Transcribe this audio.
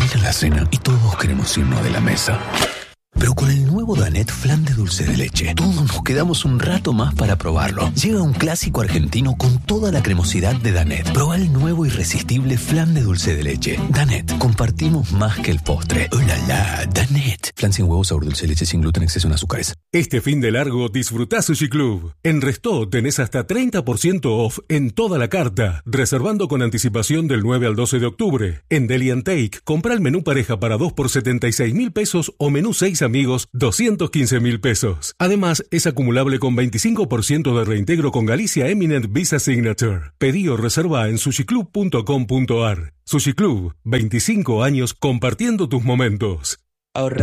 Llega la cena y todos queremos irnos de la mesa. Pero con el nuevo Danette Flan de dulce de leche, todos nos quedamos un rato más para probarlo. Llega un clásico argentino con toda la cremosidad de Danette. Probá el nuevo irresistible Flan de dulce de leche. Danette, compartimos más que el postre. ¡Oh, la, la! Danette. Flan sin huevos, sabor dulce de leche, sin gluten, exceso en azúcares. Este fin de largo disfrutá Sushi Club. En Restó tenés hasta 30% off en toda la carta, reservando con anticipación del 9 al 12 de octubre. En Deli & Take, comprá el menú pareja para 2 por 76.000 pesos o menú 6 amigos, 215.000 pesos. Además, es acumulable con 25% de reintegro con Galicia Eminent Visa Signature. Pedí o reserva en sushiclub.com.ar. Sushi Club, 25 años compartiendo tus momentos.